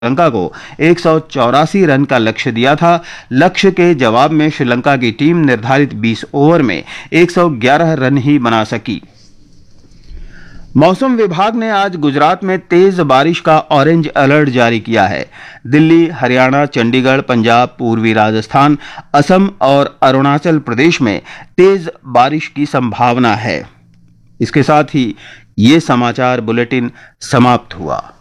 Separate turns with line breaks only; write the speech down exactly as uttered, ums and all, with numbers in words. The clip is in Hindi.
श्रीलंका को एक सौ चौरासी रन का लक्ष्य दिया था। लक्ष्य के जवाब में श्रीलंका की टीम निर्धारित बीस ओवर में एक सौ ग्यारह रन ही बना सकी। मौसम विभाग ने आज गुजरात में तेज बारिश का ऑरेंज अलर्ट जारी किया है। दिल्ली, हरियाणा, चंडीगढ़, पंजाब, पूर्वी राजस्थान, असम और अरुणाचल प्रदेश में तेज बारिश की संभावना है। इसके साथ ही ये समाचार बुलेटिन समाप्त हुआ।